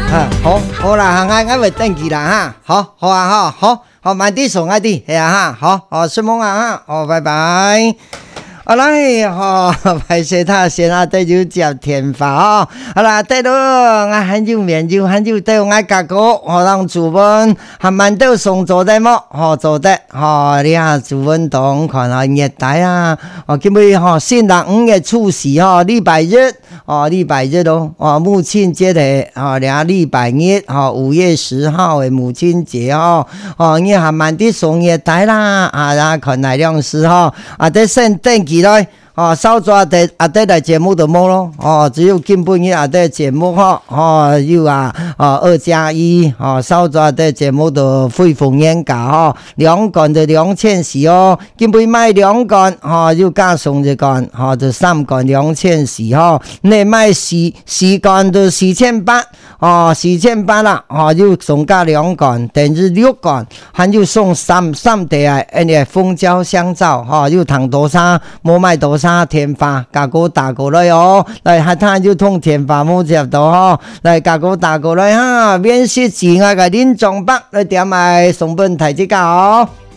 好啦，我袂等去啦哈，好啊，好，慢啲送啊啲，系啊哈，好，顺梦啊哈，好，拜拜。好啦，歹势他先啊，对就接天发哦。好啦，对咯，我很久对我家哥，让主文还蛮到送做的么？做的，你下主文堂看下热带啊，今日新郎5月初4礼拜日咯，母亲节的俩礼拜日5月10号的母亲节你还蛮的送热带啦，看来两时在圣诞期来稍早的来节目就冇咯，只有今本日的节目有2+1稍早的节目就恢复原价2罐就2400今本买2罐又加送一罐就3罐2400你买4罐就4800啦又送加2罐等于6罐还有送3袋蜂胶香皂又糖多沙冇买多沙天发加哥打过来来下摊就通天发冇接到来加哥打过来免息钱我给恁装北来点买送本台这个